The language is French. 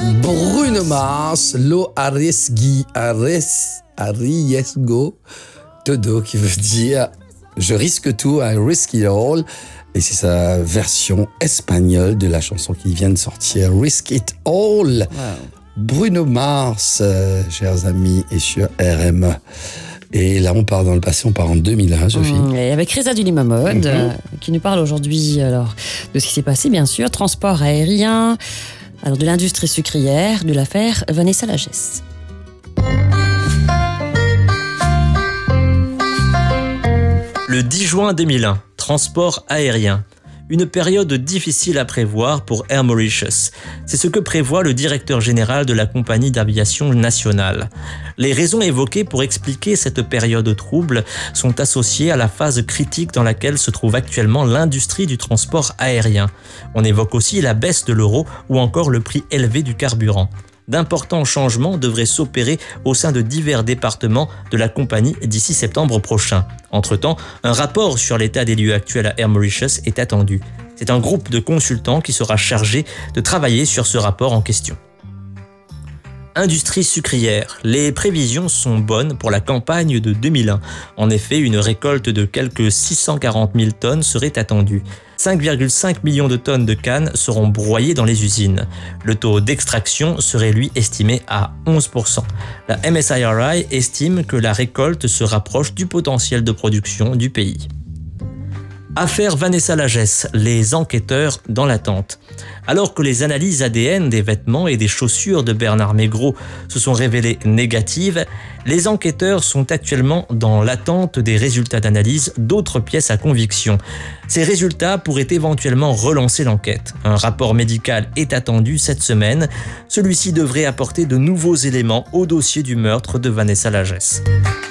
Bruno Mars, Lo Arriesgo Todo, qui veut dire je risque tout, I risk it all. Et c'est sa version espagnole de la chanson qui vient de sortir, Risk It All. Wow. Bruno Mars, chers amis, et sur RM. Et là, on part dans le passé, on part en 2001, Sophie. Et avec Reza Dulimamod, qui nous parle aujourd'hui alors, de ce qui s'est passé, bien sûr, transport aérien, alors de l'industrie sucrière, de l'affaire Vanessa Lagesse. Le 10 juin 2001, transport aérien. Une période difficile à prévoir pour Air Mauritius. C'est ce que prévoit le directeur général de la compagnie d'aviation nationale. Les raisons évoquées pour expliquer cette période trouble sont associées à la phase critique dans laquelle se trouve actuellement l'industrie du transport aérien. On évoque aussi la baisse de l'euro ou encore le prix élevé du carburant. D'importants changements devraient s'opérer au sein de divers départements de la compagnie d'ici septembre prochain. Entre-temps, un rapport sur l'état des lieux actuels à Air Mauritius est attendu. C'est un groupe de consultants qui sera chargé de travailler sur ce rapport en question. Industrie sucrière. Les prévisions sont bonnes pour la campagne de 2001. En effet, une récolte de quelques 640 000 tonnes serait attendue. 5,5 millions de tonnes de canne seront broyées dans les usines. Le taux d'extraction serait lui estimé à 11%. La MSIRI estime que la récolte se rapproche du potentiel de production du pays. Affaire Vanessa Lagesse, les enquêteurs dans l'attente. Alors que les analyses ADN des vêtements et des chaussures de Bernard Maigreau se sont révélées négatives, les enquêteurs sont actuellement dans l'attente des résultats d'analyse d'autres pièces à conviction. Ces résultats pourraient éventuellement relancer l'enquête. Un rapport médical est attendu cette semaine. Celui-ci devrait apporter de nouveaux éléments au dossier du meurtre de Vanessa Lagesse.